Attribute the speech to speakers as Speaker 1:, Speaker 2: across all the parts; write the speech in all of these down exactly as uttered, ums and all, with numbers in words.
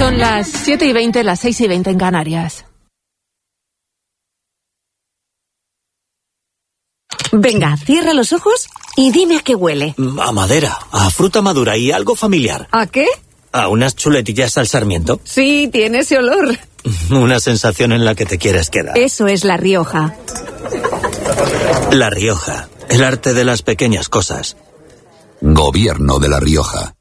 Speaker 1: Son las siete y veinte, las seis y veinte en Canarias.
Speaker 2: Venga, cierra los ojos y dime a qué huele.
Speaker 3: A madera, a fruta madura y algo familiar.
Speaker 2: ¿A qué?
Speaker 3: A unas chuletillas al sarmiento.
Speaker 2: Sí, tiene ese olor.
Speaker 3: Una sensación en la que te quieres quedar.
Speaker 2: Eso es La Rioja.
Speaker 3: La Rioja, el arte de las pequeñas cosas.
Speaker 4: Gobierno de La Rioja.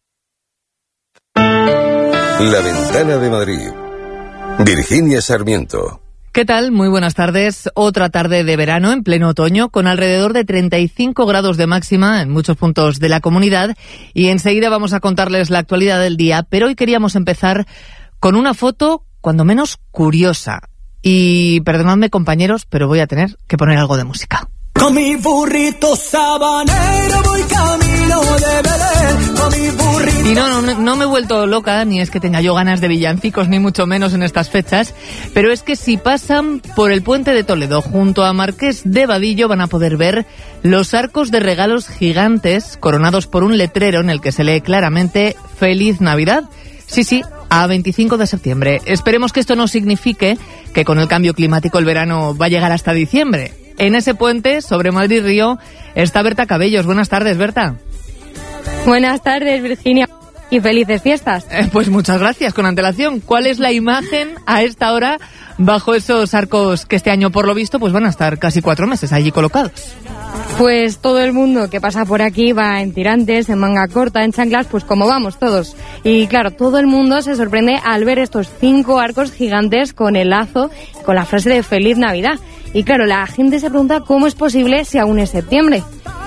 Speaker 5: La Ventana de Madrid. Virginia Sarmiento.
Speaker 6: ¿Qué tal? Muy buenas tardes. Otra tarde de verano en pleno otoño con alrededor de treinta y cinco grados de máxima en muchos puntos de la comunidad y enseguida vamos a contarles la actualidad del día, pero hoy queríamos empezar con una foto cuando menos curiosa. Y perdonadme, compañeros, pero voy a tener que poner algo de música.
Speaker 7: Con mi burrito sabanero voy camino de Belén, con mi burrito...
Speaker 6: Y no, no, no me he vuelto loca, ni es que tenga yo ganas de villancicos, ni mucho menos en estas fechas, pero es que si pasan por el puente de Toledo junto a Marqués de Vadillo van a poder ver los arcos de regalos gigantes coronados por un letrero en el que se lee claramente Feliz Navidad. Sí, sí, a veinticinco de septiembre. Esperemos que esto no signifique que con el cambio climático el verano va a llegar hasta diciembre. En ese puente, sobre Madrid Río, está Berta Cabellos. Buenas tardes, Berta.
Speaker 8: Buenas tardes, Virginia. Y felices fiestas.
Speaker 6: Eh, pues muchas gracias, con antelación. ¿Cuál es la imagen a esta hora bajo esos arcos que este año, por lo visto, pues van a estar casi cuatro meses allí colocados?
Speaker 8: Pues todo el mundo que pasa por aquí va en tirantes, en manga corta, en chanclas, pues como vamos todos. Y claro, todo el mundo se sorprende al ver estos cinco arcos gigantes con el lazo, con la frase de Feliz Navidad. Y claro, la gente se pregunta cómo es posible si aún es septiembre.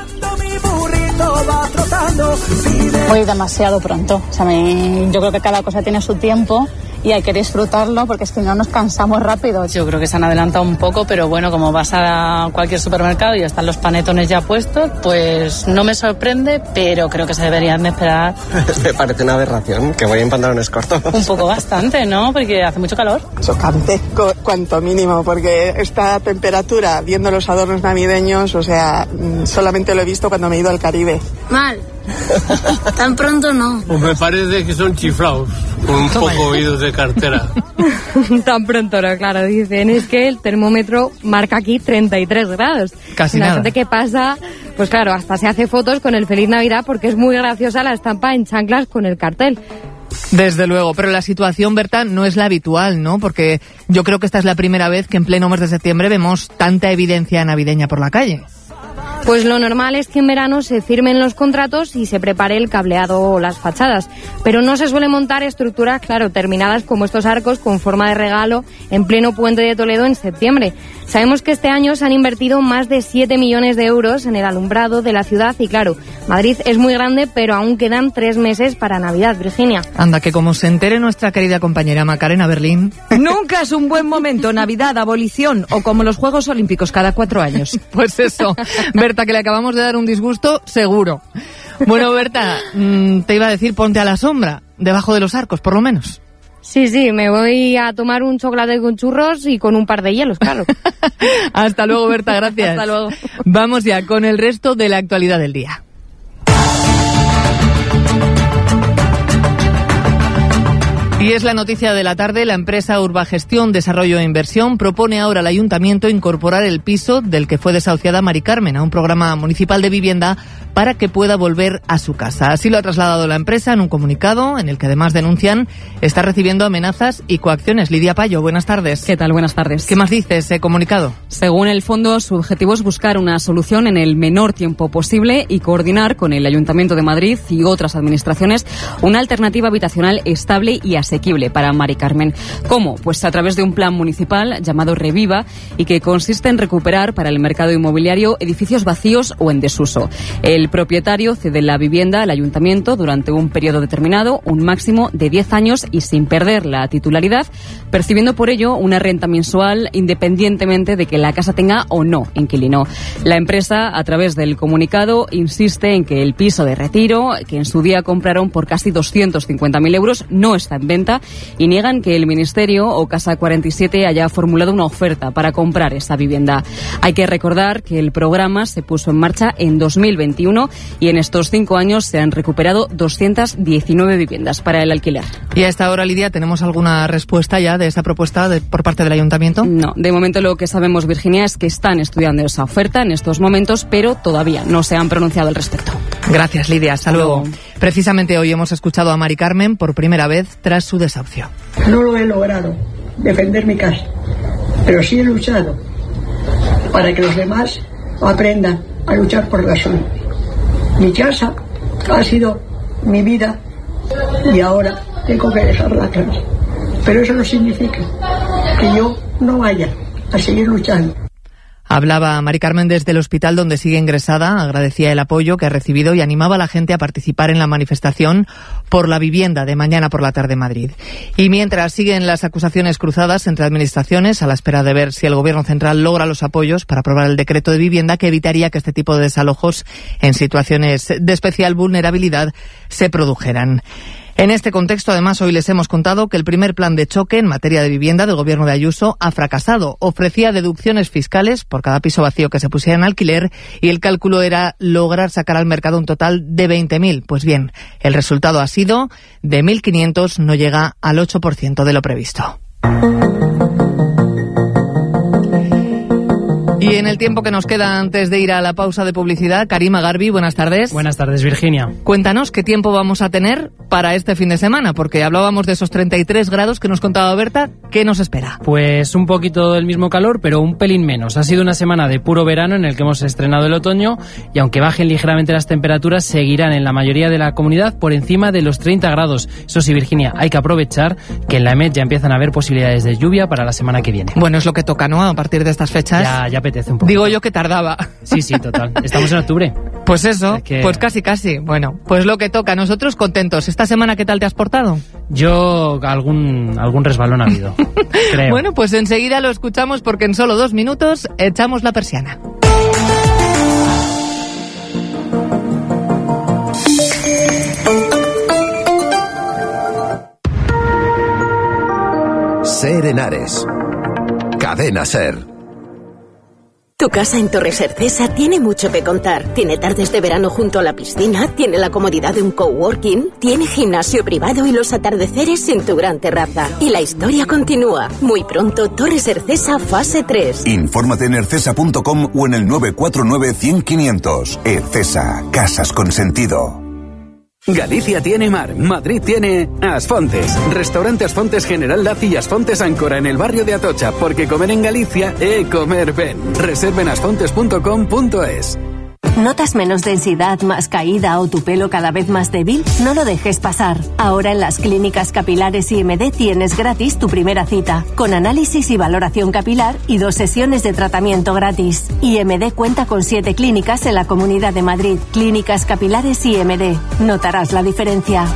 Speaker 9: Hoy demasiado pronto. O sea, me, yo creo que cada cosa tiene su tiempo y hay que disfrutarlo porque es que no nos cansamos rápido.
Speaker 10: Yo creo que se han adelantado un poco, pero bueno, como vas a cualquier supermercado y están los panetones ya puestos, pues no me sorprende, pero creo que se deberían de esperar.
Speaker 11: Me parece una aberración que voy en pantalones cortos.
Speaker 10: Un poco bastante, ¿no? Porque hace mucho calor.
Speaker 12: Chocante, cuanto mínimo, porque esta temperatura, viendo los adornos navideños, o sea, solamente lo he visto cuando me he ido al Caribe.
Speaker 13: Mal. Tan pronto no.
Speaker 14: Pues me parece que son chiflados, con un poco oídos de cartera.
Speaker 8: Tan pronto no, claro, dicen, es que el termómetro marca aquí treinta y tres grados.
Speaker 6: Casi
Speaker 8: y la
Speaker 6: nada.
Speaker 8: gente que pasa, pues claro, hasta se hace fotos con el Feliz Navidad porque es muy graciosa la estampa en chanclas con el cartel.
Speaker 6: Desde luego, pero la situación, Berta, no es la habitual, ¿no? Porque yo creo que esta es la primera vez que en pleno mes de septiembre vemos tanta evidencia navideña por la calle.
Speaker 8: Pues lo normal es que en verano se firmen los contratos y se prepare el cableado o las fachadas, pero no se suele montar estructuras, claro, terminadas como estos arcos con forma de regalo en pleno puente de Toledo en septiembre. Sabemos que este año se han invertido más de siete millones de euros en el alumbrado de la ciudad y claro, Madrid es muy grande, pero aún quedan tres meses para Navidad, Virginia.
Speaker 6: Anda, que como se entere nuestra querida compañera Macarena Berlín...
Speaker 2: Nunca es un buen momento, Navidad, abolición o como los Juegos Olímpicos cada cuatro años.
Speaker 6: Pues eso, Berta, que le acabamos de dar un disgusto, seguro. Bueno, Berta, te iba a decir, ponte a la sombra, debajo de los arcos, por lo menos.
Speaker 8: Sí, sí, me voy a tomar un chocolate con churros y con un par de hielos, claro.
Speaker 6: Hasta luego, Berta, gracias.
Speaker 8: Hasta luego.
Speaker 6: Vamos ya con el resto de la actualidad del día. Y es la noticia de la tarde. La empresa Urbagestión Desarrollo e Inversión propone ahora al Ayuntamiento incorporar el piso del que fue desahuciada Mari Carmen a un programa municipal de vivienda para que pueda volver a su casa. Así lo ha trasladado la empresa en un comunicado en el que además denuncian está recibiendo amenazas y coacciones. Lidia Payo, buenas tardes.
Speaker 15: ¿Qué tal? Buenas tardes.
Speaker 6: ¿Qué más dice ese comunicado?
Speaker 15: Según el fondo, su objetivo es buscar una solución en el menor tiempo posible y coordinar con el Ayuntamiento de Madrid y otras administraciones una alternativa habitacional estable y asequible para Mari Carmen. ¿Cómo? Pues a través de un plan municipal llamado Reviva y que consiste en recuperar para el mercado inmobiliario edificios vacíos o en desuso. El propietario cede la vivienda al ayuntamiento durante un periodo determinado, un máximo de diez años y sin perder la titularidad, percibiendo por ello una renta mensual independientemente de que la casa tenga o no inquilino. La empresa, a través del comunicado, insiste en que el piso de Retiro, que en su día compraron por casi doscientos cincuenta mil euros, no está en venta venta y niegan que el Ministerio o Casa cuarenta y siete haya formulado una oferta para comprar esa vivienda. Hay que recordar que el programa se puso en marcha en dos mil veintiuno y en estos cinco años se han recuperado doscientas diecinueve viviendas para el alquiler.
Speaker 6: Y a esta hora, Lidia, ¿tenemos alguna respuesta ya de esa propuesta de, por parte del Ayuntamiento?
Speaker 15: No, de momento lo que sabemos, Virginia, es que están estudiando esa oferta en estos momentos, pero todavía no se han pronunciado al respecto.
Speaker 6: Gracias, Lidia. Hasta luego. Precisamente hoy hemos escuchado a Mari Carmen por primera vez tras su desahucio.
Speaker 16: No lo he logrado, defender mi casa, pero sí he luchado para que los demás aprendan a luchar por la suya. Mi casa ha sido mi vida y ahora tengo que dejarla atrás. Pero eso no significa que yo no vaya a seguir luchando.
Speaker 6: Hablaba Mari Carmen desde el hospital donde sigue ingresada, agradecía el apoyo que ha recibido y animaba a la gente a participar en la manifestación por la vivienda de mañana por la tarde en Madrid. Y mientras siguen las acusaciones cruzadas entre administraciones, a la espera de ver si el Gobierno central logra los apoyos para aprobar el decreto de vivienda que evitaría que este tipo de desalojos en situaciones de especial vulnerabilidad se produjeran. En este contexto, además, hoy les hemos contado que el primer plan de choque en materia de vivienda del Gobierno de Ayuso ha fracasado. Ofrecía deducciones fiscales por cada piso vacío que se pusiera en alquiler y el cálculo era lograr sacar al mercado un total de veinte mil. Pues bien, el resultado ha sido de mil quinientos, no llega al ocho por ciento de lo previsto. Y en el tiempo que nos queda antes de ir a la pausa de publicidad, Karima Garbi, buenas tardes.
Speaker 17: Buenas tardes, Virginia.
Speaker 6: Cuéntanos qué tiempo vamos a tener para este fin de semana, porque hablábamos de esos treinta y tres grados que nos contaba Berta. ¿Qué nos espera?
Speaker 17: Pues un poquito del mismo calor, pero un pelín menos. Ha sido una semana de puro verano en el que hemos estrenado el otoño y aunque bajen ligeramente las temperaturas, seguirán en la mayoría de la comunidad por encima de los treinta grados. Eso sí, Virginia, hay que aprovechar que en la EMET ya empiezan a haber posibilidades de lluvia para la semana que viene.
Speaker 6: Bueno, es lo que toca, ¿no? A partir de estas fechas.
Speaker 17: Ya, ya apetece un poco.
Speaker 6: Digo yo que tardaba.
Speaker 17: Sí, sí, total. Estamos en octubre.
Speaker 6: Pues eso,
Speaker 17: es que...
Speaker 6: pues casi, casi. Bueno, pues lo que toca. Nosotros contentos. ¿Esta semana qué tal te has portado?
Speaker 17: Yo algún, algún resbalón ha habido, creo.
Speaker 6: Bueno, pues enseguida lo escuchamos porque en solo dos minutos echamos la persiana.
Speaker 18: Ser Henares. Cadena Ser.
Speaker 19: Tu casa en Torres Hercesa tiene mucho que contar. Tiene tardes de verano junto a la piscina, tiene la comodidad de un coworking, tiene gimnasio privado y los atardeceres en tu gran terraza. Y la historia continúa. Muy pronto, Torres Hercesa fase tres.
Speaker 18: Infórmate en hercesa punto com o en el nueve cuatro nueve, cien, quinientos. Hercesa, casas con sentido.
Speaker 20: Galicia tiene mar, Madrid tiene Asfontes. Restaurante Asfontes General Laci y Asfontes Áncora en el barrio de Atocha, porque comer en Galicia é comer ben. Reserven asfontes punto com punto es.
Speaker 21: ¿Notas menos densidad, más caída o tu pelo cada vez más débil? No lo dejes pasar. Ahora en las clínicas capilares I M D tienes gratis tu primera cita, con análisis y valoración capilar y dos sesiones de tratamiento gratis. I M D cuenta con siete clínicas en la Comunidad de Madrid. Clínicas capilares I M D. Notarás la diferencia.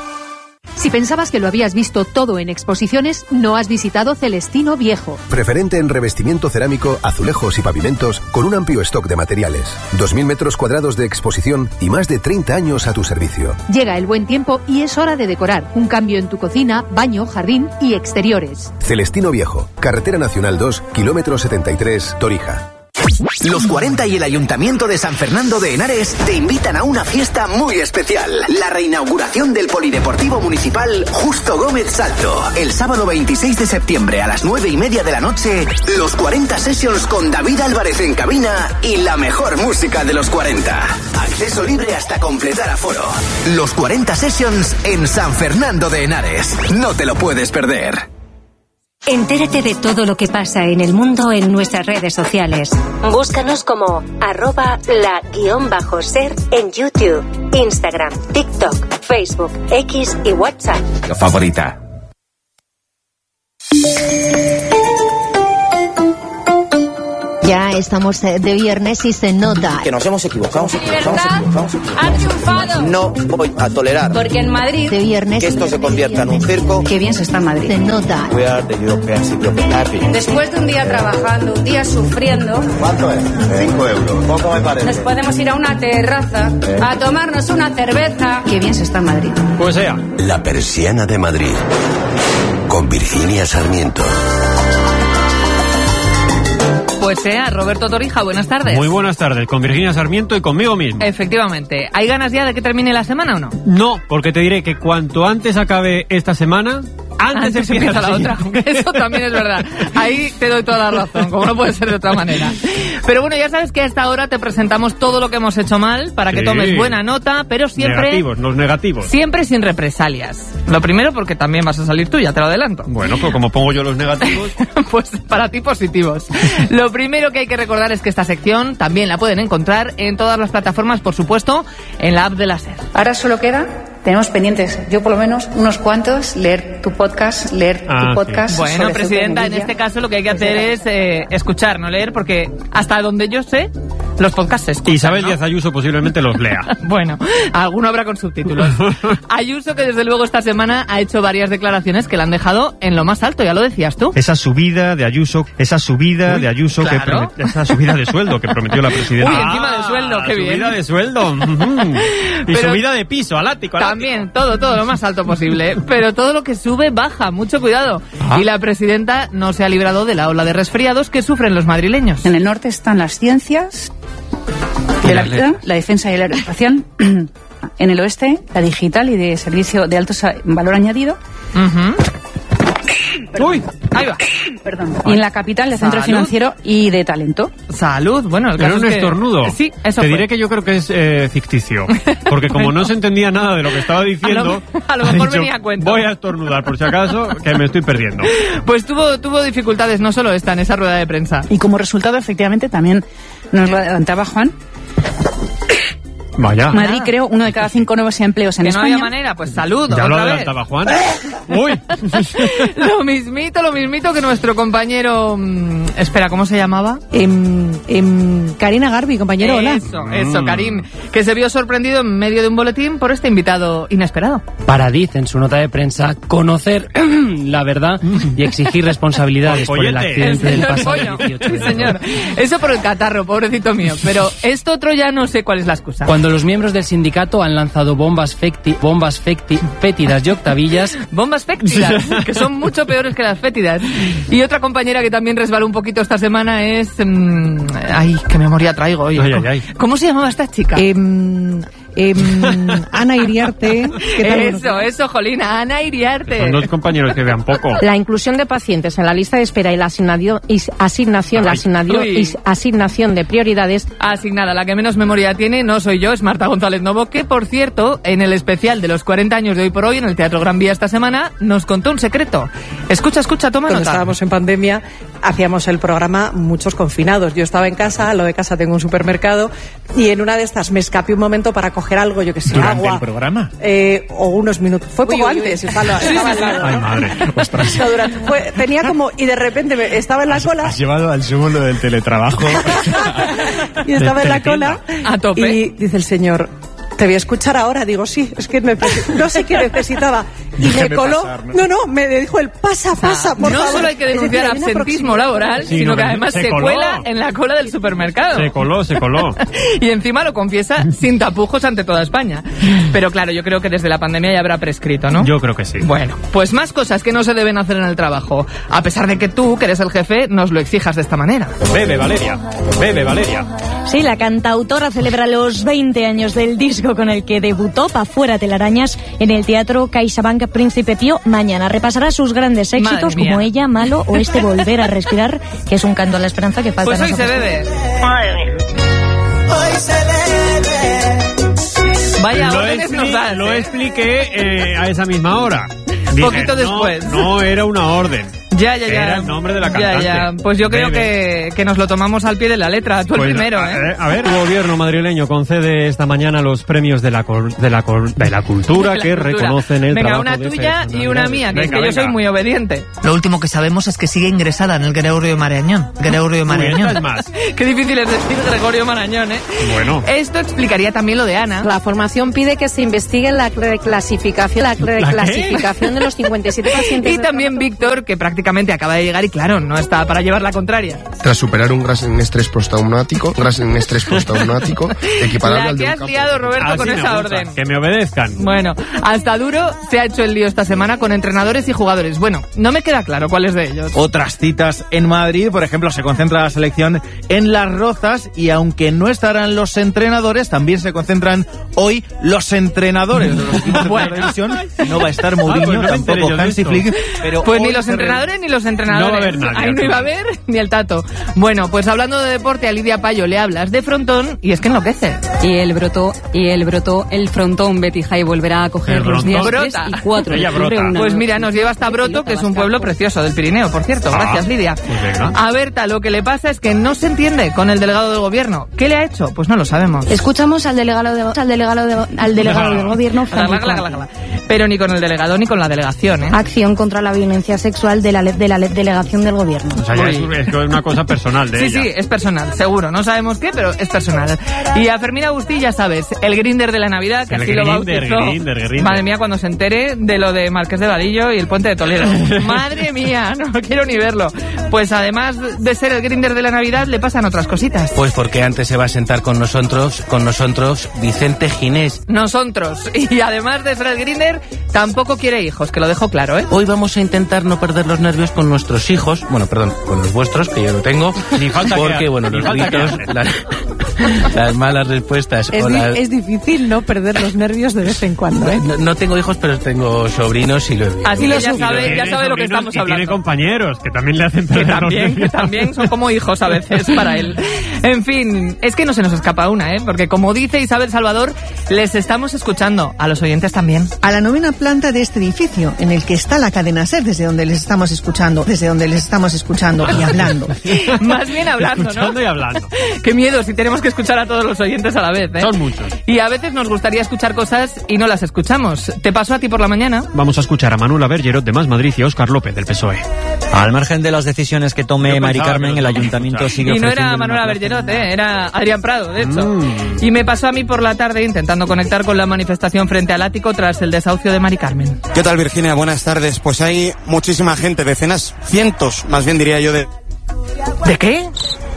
Speaker 22: Si pensabas que lo habías visto todo en exposiciones, no has visitado Celestino Viejo.
Speaker 23: Preferente en revestimiento cerámico, azulejos y pavimentos, con un amplio stock de materiales. dos mil metros cuadrados de exposición y más de treinta años a tu servicio.
Speaker 22: Llega el buen tiempo y es hora de decorar. Un cambio en tu cocina, baño, jardín y exteriores.
Speaker 23: Celestino Viejo, Carretera Nacional dos, kilómetro setenta y tres, Torija.
Speaker 24: Los cuarenta y el Ayuntamiento de San Fernando de Henares te invitan a una fiesta muy especial. La reinauguración del Polideportivo Municipal Justo Gómez Salto. El sábado veintiséis de septiembre a las nueve y media de la noche, los cuarenta Sessions con David Álvarez en cabina y la mejor música de los cuarenta. Acceso libre hasta completar aforo. Los cuarenta Sessions en San Fernando de Henares. No te lo puedes perder.
Speaker 25: Entérate de todo lo que pasa en el mundo en nuestras redes sociales. Búscanos como arroba la guión bajo ser en YouTube, Instagram, TikTok, Facebook, X y WhatsApp.
Speaker 24: Favorita.
Speaker 8: Ya
Speaker 1: Estamos de viernes y se nota.
Speaker 3: Que nos hemos equivocado, nos equivocamos, equivocamos,
Speaker 1: ha triunfado.
Speaker 3: No voy a tolerar.
Speaker 1: Porque en Madrid de viernes
Speaker 3: que esto se convierta en un circo.
Speaker 1: Qué bien se está en Madrid. Se nota.
Speaker 3: We are the European City of the Happy.
Speaker 1: Después de un día trabajando, un día sufriendo.
Speaker 3: ¿Cuánto es? Cinco euros. Poco me parece.
Speaker 1: Nos podemos ir a una terraza ¿Eh? a tomarnos una cerveza. Qué bien se está en Madrid.
Speaker 14: Pues sea.
Speaker 4: La Persiana de Madrid. Con Virginia Sarmiento.
Speaker 6: Pues sea, Roberto Torija, buenas tardes.
Speaker 14: Muy buenas tardes, con Virginia Sarmiento y conmigo mismo.
Speaker 6: Efectivamente. ¿Hay ganas ya de que termine la semana o no?
Speaker 14: No, porque te diré que cuanto antes acabe esta semana, antes,
Speaker 6: antes
Speaker 14: empieza
Speaker 6: la otra. Eso también es verdad. Ahí te doy toda la razón, como no puede ser de otra manera. Pero bueno, ya sabes que a esta hora te presentamos todo lo que hemos hecho mal para que sí. tomes buena nota, pero siempre...
Speaker 14: Negativos, los negativos.
Speaker 6: Siempre sin represalias. Lo primero porque también vas a salir tú, ya te lo adelanto.
Speaker 14: Bueno, pues como pongo yo los negativos...
Speaker 6: pues para ti positivos. Lo primero que hay que recordar es que esta sección también la pueden encontrar en todas las plataformas, por supuesto, en la app de la SER.
Speaker 1: Ahora solo queda... Tenemos pendientes, yo por lo menos, unos cuantos, leer tu podcast, leer ah, tu podcast.
Speaker 6: Sí. Bueno, presidenta, en este caso lo que hay que hacer es eh, escuchar, no leer, porque hasta donde yo sé, los podcasts se escuchan,
Speaker 14: Isabel
Speaker 6: ¿no?
Speaker 14: Díaz Ayuso posiblemente los lea.
Speaker 6: Bueno, alguno habrá con subtítulos. Ayuso, que desde luego esta semana ha hecho varias declaraciones que la han dejado en lo más alto, ya lo decías tú.
Speaker 14: Esa subida de Ayuso, esa subida Uy, de Ayuso, claro. que promet, esa subida de sueldo que prometió la presidenta.
Speaker 6: Uy, encima del sueldo, qué bien.
Speaker 14: Subida de sueldo. y Pero subida de piso, al ático, al ático.
Speaker 6: También, todo, todo lo más alto posible. Pero todo lo que sube, baja. Mucho cuidado. Ah. Y la presidenta no se ha librado de la ola de resfriados que sufren los madrileños.
Speaker 5: En el norte están las ciencias de la vida, la defensa y la aeroespacial. En el oeste, la digital y de servicio de alto valor añadido.
Speaker 6: Uh-huh.
Speaker 5: Uy, ahí va. Perdón. Y en la capital, el centro financiero y de talento.
Speaker 6: Salud, bueno, el caso
Speaker 14: Era un
Speaker 6: es
Speaker 14: estornudo.
Speaker 6: Que... Sí, eso
Speaker 14: Te
Speaker 6: fue.
Speaker 14: diré que yo creo que es eh, ficticio. Porque como no se entendía nada de lo que estaba diciendo,
Speaker 6: a lo, a lo mejor
Speaker 14: dicho,
Speaker 6: venía a cuento.
Speaker 14: Voy a estornudar por si acaso, que me estoy perdiendo.
Speaker 6: Pues tuvo, tuvo dificultades, no solo esta, en esa rueda de prensa.
Speaker 5: Y como resultado, efectivamente, también nos lo adelantaba Juan.
Speaker 14: Vaya.
Speaker 5: Madrid creó uno de cada cinco nuevos empleos en
Speaker 6: que
Speaker 5: España.
Speaker 6: No había manera, pues salud.
Speaker 14: Ya
Speaker 6: otra
Speaker 14: lo
Speaker 6: vez.
Speaker 14: adelantaba Juan. Uy.
Speaker 6: Lo mismito, lo mismito que nuestro compañero. Mmm, espera, ¿cómo se llamaba?
Speaker 5: Em, em, Karina Garbi, compañero, hola.
Speaker 6: Eso, eso, Karim, que se vio sorprendido en medio de un boletín por este invitado inesperado.
Speaker 17: Para dice en su nota de prensa conocer la verdad y exigir responsabilidades por el accidente del pasado dieciocho.
Speaker 6: Sí, señor. Eso por el catarro, pobrecito mío. Pero esto otro ya no sé cuál es la excusa.
Speaker 17: Cuando los miembros del sindicato han lanzado bombas fecti, bombas fecti, fétidas y octavillas.
Speaker 6: Bombas fétidas, que son mucho peores que las fétidas. Y otra compañera que también resbaló un poquito esta semana es... Mmm, ay, qué memoria traigo hoy.
Speaker 14: Ay, ay, ay.
Speaker 6: ¿Cómo se llamaba esta chica?
Speaker 5: Eh, Eh, Ana Iriarte.
Speaker 6: ¿Qué tal? Eso, eso, Jolina, Ana Iriarte.
Speaker 14: Son dos compañeros que vean poco.
Speaker 5: La inclusión de pacientes en la lista de espera y la asignación, y asignación, la asignación, y asignación de prioridades.
Speaker 6: Asignada, la que menos memoria tiene no soy yo, es Marta González Novo, que por cierto, en el especial de los cuarenta años de Hoy por Hoy, en el Teatro Gran Vía esta semana, nos contó un secreto. Escucha, escucha, toma
Speaker 7: Cuando
Speaker 6: nota.
Speaker 7: estábamos en pandemia, hacíamos el programa muchos confinados. Yo estaba en casa, al lado de casa tengo un supermercado, y en una de estas me escapé un momento para coger algo, yo que sé,
Speaker 14: ¿Durante
Speaker 7: agua.
Speaker 14: el programa?
Speaker 7: Eh, o unos minutos. Fue poco
Speaker 5: uy, uy,
Speaker 7: antes,
Speaker 5: uy.
Speaker 7: estaba, estaba al lado.
Speaker 14: Ay, madre. Ostras.
Speaker 7: No, durante, fue, tenía como, y de repente me, estaba en la
Speaker 14: has,
Speaker 7: cola.
Speaker 14: Has llevado al sumo lo del teletrabajo.
Speaker 7: Y estaba en la cola.
Speaker 6: A tope.
Speaker 7: Y dice el señor, te voy a escuchar ahora. Digo, sí, es que necesi- no sé qué necesitaba. Y me coló. Pasar, ¿no? no, no, me dijo el pasa, pasa, por
Speaker 6: no
Speaker 7: favor.
Speaker 6: solo hay que denunciar
Speaker 7: es decir,
Speaker 6: absentismo laboral,
Speaker 14: sí,
Speaker 6: sino
Speaker 14: no,
Speaker 6: que además se, se cuela en la cola del supermercado.
Speaker 14: Se coló, se coló.
Speaker 6: Y encima lo confiesa sin tapujos ante toda España. Pero claro, yo creo que desde la pandemia ya habrá prescrito, ¿no?
Speaker 14: Yo creo que sí.
Speaker 6: Bueno, pues más cosas que no se deben hacer en el trabajo. A pesar de que tú, que eres el jefe, nos lo exijas de esta manera.
Speaker 14: Bebe, Valeria. Bebe, Valeria.
Speaker 26: Sí, la cantautora celebra los veinte años del disco con el que debutó Pa' Fuera Telarañas en el Teatro CaixaBank Príncipe Pío. Mañana repasará sus grandes éxitos como Ella, Malo o este Volver a Respirar, que es un canto a la esperanza que falta.
Speaker 6: Pues hoy se bebe.
Speaker 7: Hoy se bebe.
Speaker 6: Vaya
Speaker 14: lo
Speaker 6: órdenes nos das,
Speaker 14: Lo
Speaker 6: ¿eh?
Speaker 14: expliqué eh, a esa misma hora. Dije,
Speaker 6: Poquito después.
Speaker 14: No, no era una orden.
Speaker 2: Ya, ya, ya.
Speaker 14: Era el nombre de la cantante.
Speaker 2: Ya, ya. Pues yo creo que, que nos lo tomamos al pie de la letra. Tú
Speaker 14: pues,
Speaker 2: el primero,
Speaker 14: a,
Speaker 2: ¿eh?
Speaker 14: A ver, el gobierno madrileño concede esta mañana los premios de la, cor, de la, cor, de la cultura
Speaker 2: de la
Speaker 14: que
Speaker 2: cultura.
Speaker 14: reconocen el
Speaker 2: venga,
Speaker 14: trabajo
Speaker 2: una
Speaker 14: de
Speaker 2: tuya
Speaker 14: César,
Speaker 2: y una mía, que venga, es que venga. Yo soy muy obediente.
Speaker 6: Lo último que sabemos es que sigue ingresada en el Gregorio Marañón. Gregorio Marañón.
Speaker 14: Es más.
Speaker 2: Qué difícil es decir Gregorio Marañón, ¿eh?
Speaker 14: Bueno.
Speaker 2: Esto explicaría también lo de Ana.
Speaker 9: La formación pide que se investigue la reclasificación, la reclasificación ¿La de los cincuenta y siete pacientes.
Speaker 2: Y también Víctor, que prácticamente acaba de llegar y claro, no está para llevar la contraria.
Speaker 10: Tras superar un gran estrés postraumático, un gran estrés postraumático, equiparable
Speaker 2: la
Speaker 10: al de
Speaker 2: que
Speaker 10: un
Speaker 2: has
Speaker 10: campo.
Speaker 2: liado, Roberto,
Speaker 14: Así
Speaker 2: con
Speaker 14: me
Speaker 2: esa
Speaker 14: gusta,
Speaker 2: orden.
Speaker 14: Que me obedezcan.
Speaker 2: Bueno, hasta duro se ha hecho el lío esta semana con entrenadores y jugadores. Bueno, no me queda claro cuáles de ellos.
Speaker 11: Otras citas en Madrid, por ejemplo, se concentra la selección en Las Rozas y aunque no estarán los entrenadores, también se concentran hoy los entrenadores de los equipos de
Speaker 2: Bueno.
Speaker 11: primera división. No va a estar Mourinho,
Speaker 14: Ah, pues no me enteré
Speaker 11: tampoco
Speaker 14: yo de
Speaker 11: Hansi
Speaker 14: esto.
Speaker 11: Flick, pero
Speaker 2: Pues ni
Speaker 11: hoy
Speaker 2: los
Speaker 11: se
Speaker 2: entrenadores ni los entrenadores.
Speaker 14: No va a haber nadie,
Speaker 2: Ahí
Speaker 14: al
Speaker 2: no iba a
Speaker 14: final.
Speaker 2: haber ni el tato. Bueno, pues hablando de deporte, a Lidia Payo le hablas de frontón y es que enloquece.
Speaker 15: Y el brotó, y el brotó, el frontón Betty High volverá a coger
Speaker 14: El
Speaker 15: los días
Speaker 2: brontón.
Speaker 15: tres y cuatro de
Speaker 14: Ella
Speaker 15: octubre.
Speaker 14: brota.
Speaker 15: una
Speaker 2: Pues
Speaker 15: noche
Speaker 2: mira, nos lleva hasta Broto, que es un pueblo precioso del Pirineo, por cierto.
Speaker 14: Ah,
Speaker 2: Gracias, Lidia.
Speaker 14: pues venga.
Speaker 2: A Berta, lo que le pasa es que no se entiende con el delegado del gobierno. ¿Qué le ha hecho? Pues no lo sabemos.
Speaker 26: Escuchamos al delegado, de, al delegado, de, al delegado del gobierno,
Speaker 2: Gala, gala, gala, gala. Pero ni con el delegado ni con la delegación, ¿eh?
Speaker 26: acción contra la violencia sexual de la, de la delegación del gobierno.
Speaker 14: O sea, ya es, es una cosa personal de
Speaker 2: Sí,
Speaker 14: ella.
Speaker 2: sí, es personal, seguro. No sabemos qué, pero es personal. Y a Fermín Agustí, ya sabes, el grinder de la Navidad, que
Speaker 14: El
Speaker 2: así lo
Speaker 14: grinder,
Speaker 2: bautizó.
Speaker 14: grinder, grinder.
Speaker 2: Madre mía, cuando se entere de lo de Marqués de Vadillo y el Puente de Toledo. Madre mía, no quiero ni verlo. Pues además de ser el grinder de la Navidad, le pasan otras cositas.
Speaker 11: Pues porque antes se va a sentar con nosotros, con nosotros Vicente Ginés.
Speaker 2: Nosotros. Y además de ser el grinder, tampoco quiere hijos, que lo dejo claro, ¿eh?
Speaker 11: Hoy vamos a intentar no perder los nervios con nuestros hijos, bueno, perdón, con los vuestros, que yo no tengo,
Speaker 14: Ni falta que
Speaker 11: porque,
Speaker 14: hace,
Speaker 11: bueno,
Speaker 14: ni
Speaker 11: los
Speaker 14: falta que
Speaker 11: gritos,
Speaker 14: hace.
Speaker 11: las, las malas respuestas.
Speaker 7: Es,
Speaker 11: o
Speaker 7: di-
Speaker 11: las-
Speaker 7: es difícil no perder los nervios de vez en cuando, ¿eh?
Speaker 11: no, no tengo hijos, pero tengo sobrinos y lo
Speaker 2: Así
Speaker 11: y
Speaker 2: lo
Speaker 11: lo-
Speaker 2: ya sabe, ya
Speaker 14: Tiene
Speaker 2: sabe lo que
Speaker 14: sobrinos
Speaker 2: estamos
Speaker 14: y
Speaker 2: hablando.
Speaker 14: tiene compañeros que también le hacen
Speaker 2: Que
Speaker 14: perder los
Speaker 2: también, que
Speaker 14: nervios.
Speaker 2: también son como hijos a veces para él. En fin, es que no se nos escapa una, ¿eh? Porque como dice Isabel Salvador, les estamos escuchando, a los oyentes también.
Speaker 12: A la novena planta de este edificio, en el que está la cadena SER, desde donde les estamos escuchando, desde donde les estamos escuchando y hablando.
Speaker 2: Más bien hablando, ¿no?
Speaker 14: Escuchando y hablando.
Speaker 2: Qué miedo si tenemos que escuchar a todos los oyentes a la vez, ¿eh?
Speaker 14: Son muchos.
Speaker 2: Y a veces nos gustaría escuchar cosas y no las escuchamos. ¿Te pasó a ti por la mañana?
Speaker 14: Vamos a escuchar a Manuela Bergerot de Más Madrid y a Óscar López del P S O E.
Speaker 13: Al margen de las decisiones que tome
Speaker 14: Yo
Speaker 13: Mari
Speaker 14: pensaba
Speaker 13: Carmen,
Speaker 14: que
Speaker 13: el
Speaker 14: lo
Speaker 13: ayuntamiento
Speaker 14: escuchaba.
Speaker 13: sigue
Speaker 2: Y no
Speaker 13: ofreciendo
Speaker 2: era
Speaker 13: una
Speaker 2: Manuela
Speaker 13: plaza.
Speaker 2: Bergerot, ¿eh? Era Adrián Prado, de hecho.
Speaker 14: Mm.
Speaker 2: Y me pasó a mí por la tarde intentando conectar con la manifestación frente al ático tras el desahucio de Mari Carmen.
Speaker 27: ¿Qué tal, Virginia? Buenas tardes. Pues hay muchísima gente, decenas, cientos, más bien diría yo, de...
Speaker 2: ¿De qué?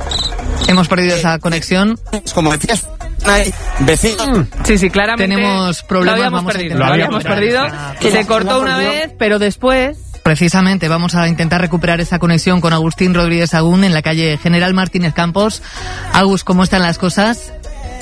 Speaker 2: Hemos perdido esa conexión.
Speaker 27: Como decías, hay vecinos...
Speaker 2: Sí, sí, claramente.
Speaker 6: Tenemos problemas,
Speaker 2: Lo habíamos
Speaker 6: vamos a
Speaker 2: perdido.
Speaker 6: intentar
Speaker 2: Lo habíamos perdido.
Speaker 27: ¿Qué?
Speaker 2: Se cortó
Speaker 27: ¿Lo
Speaker 2: una
Speaker 27: perdió?
Speaker 2: vez, pero después...
Speaker 6: Precisamente vamos a intentar recuperar esa conexión con Agustín Rodríguez Agún en la calle General Martínez Campos. Agus, ¿cómo están las cosas?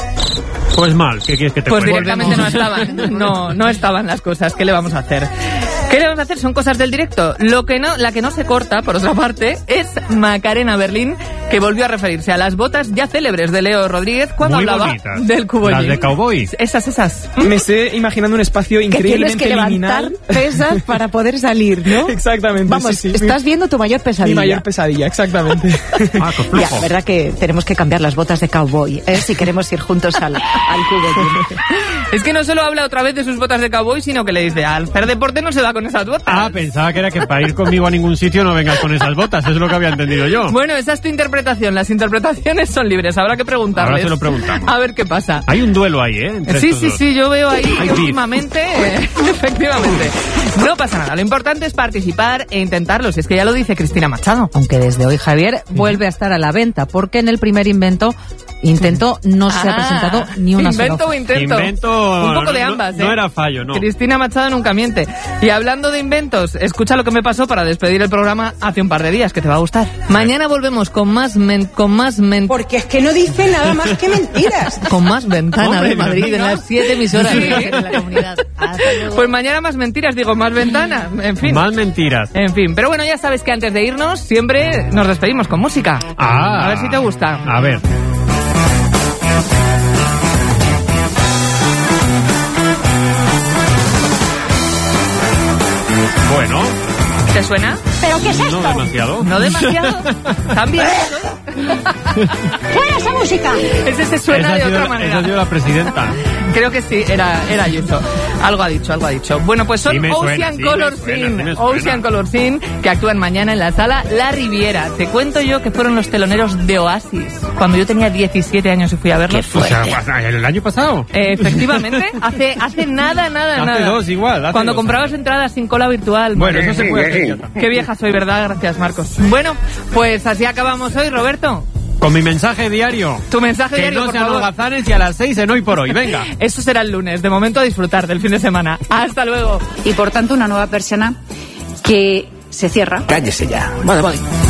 Speaker 14: Pues mal, ¿qué quieres que te
Speaker 2: Pues
Speaker 14: cuente?
Speaker 2: directamente no estaban, no, no estaban las cosas. ¿Qué le vamos a hacer? ¿Qué le vamos a hacer? Son cosas del directo. Lo que no, la que no se corta, por otra parte, es Macarena Berlín, que volvió a referirse a las botas ya célebres de Leo Rodríguez cuando
Speaker 14: Muy
Speaker 2: hablaba
Speaker 14: bonitas.
Speaker 2: del cubo
Speaker 14: Las
Speaker 2: gym.
Speaker 14: de cowboy.
Speaker 2: Esas, esas.
Speaker 28: Me estoy imaginando un espacio
Speaker 7: Que tienes
Speaker 28: increíblemente
Speaker 7: que levantar
Speaker 28: liminal.
Speaker 7: pesas para poder salir, ¿no?
Speaker 28: Exactamente.
Speaker 7: Vamos,
Speaker 28: sí, sí.
Speaker 7: estás viendo tu mayor
Speaker 28: Mi
Speaker 7: pesadilla.
Speaker 28: mayor pesadilla, exactamente.
Speaker 14: Ah, qué
Speaker 7: Ya,
Speaker 14: flojo.
Speaker 7: la verdad que tenemos que cambiar las botas de cowboy, ¿eh? Si queremos ir juntos al, al cubo gym.
Speaker 2: Es que no solo habla otra vez de sus botas de cowboy, sino que le dice, al hacer deporte no se va con esas botas.
Speaker 14: Ah, pensaba que era que para ir conmigo a ningún sitio no vengas con esas botas. Eso es lo que había entendido yo.
Speaker 2: Bueno, esa es tu interpretación. Las interpretaciones son libres. Habrá que preguntarles.
Speaker 14: Ahora se lo preguntamos.
Speaker 2: A ver qué pasa.
Speaker 14: Hay un duelo ahí, ¿eh? Entre
Speaker 2: Sí,
Speaker 14: estos
Speaker 2: sí,
Speaker 14: dos.
Speaker 2: sí, yo veo ahí
Speaker 14: Hay
Speaker 2: que
Speaker 14: beef.
Speaker 2: últimamente, eh, efectivamente, no pasa nada. Lo importante es participar e intentarlo, si es que ya lo dice Cristina Machado.
Speaker 29: Aunque desde hoy, Javier, vuelve a estar a la venta, porque en el primer invento, intento no se ha
Speaker 2: Ah,
Speaker 29: presentado ni una sola
Speaker 2: invento o
Speaker 29: oferta.
Speaker 2: intento.
Speaker 14: Invento-
Speaker 2: Un poco de
Speaker 14: no-
Speaker 2: ambas, ¿eh?
Speaker 14: no era fallo, no.
Speaker 2: Cristina Machado nunca miente. Y hablando de inventos, escucha lo que me pasó para despedir el programa hace un par de días, que te va a gustar. Mañana volvemos con más men, con más men,
Speaker 30: Porque es que no dice nada más que mentiras.
Speaker 2: con más ventana
Speaker 14: Hombre,
Speaker 2: de Madrid en
Speaker 14: ¿no?
Speaker 2: las siete emisoras
Speaker 29: Sí.
Speaker 2: de la comunidad. Pues mañana más mentiras, digo, más ventana. En fin.
Speaker 14: Más mentiras.
Speaker 2: En fin, pero bueno, ya sabes que antes de irnos siempre nos despedimos con música.
Speaker 14: Ah.
Speaker 2: A ver si te gusta.
Speaker 14: A ver. Bueno,
Speaker 2: ¿Te suena?
Speaker 26: ¿Pero qué es esto?
Speaker 14: No demasiado.
Speaker 2: ¿No demasiado? ¿También?
Speaker 26: ¡Fuera esa música!
Speaker 2: Ese se suena
Speaker 14: esa
Speaker 2: de
Speaker 14: ha sido,
Speaker 2: otra manera.
Speaker 14: Esa ha sido la presidenta.
Speaker 2: Creo que sí, era, era Ayuso. Algo ha dicho, algo ha dicho. Bueno, pues son
Speaker 14: Sí me suena,
Speaker 2: Ocean
Speaker 14: sí
Speaker 2: Color
Speaker 14: me suena,
Speaker 2: Scene.
Speaker 14: sí me suena.
Speaker 2: Ocean Color Scene, que actúan mañana en la sala La Riviera. Te cuento yo que fueron los teloneros de Oasis cuando yo tenía diecisiete años y fui a verlos.
Speaker 14: O sea, ¿el año pasado?
Speaker 2: Eh, efectivamente, hace, hace nada, nada,
Speaker 14: Hace
Speaker 2: nada.
Speaker 14: dos igual. Hace
Speaker 2: Cuando
Speaker 14: dos
Speaker 2: comprabas entradas sin cola virtual.
Speaker 14: Bueno,
Speaker 2: madre
Speaker 14: eso se
Speaker 2: mía.
Speaker 14: puede hacer ya también.
Speaker 2: Qué vieja soy, ¿verdad? Gracias, Marcos. Bueno, pues así acabamos hoy, Roberto.
Speaker 14: Con mi mensaje diario.
Speaker 2: Tu mensaje
Speaker 14: que
Speaker 2: diario,
Speaker 14: no
Speaker 2: por
Speaker 14: sean
Speaker 2: favor.
Speaker 14: holgazanes y a las seis en Hoy por Hoy. Venga.
Speaker 2: Eso será el lunes. De momento a disfrutar del fin de semana. Hasta luego.
Speaker 1: Y por tanto una nueva persiana que se cierra.
Speaker 4: Cállese ya.
Speaker 2: Vale, vale.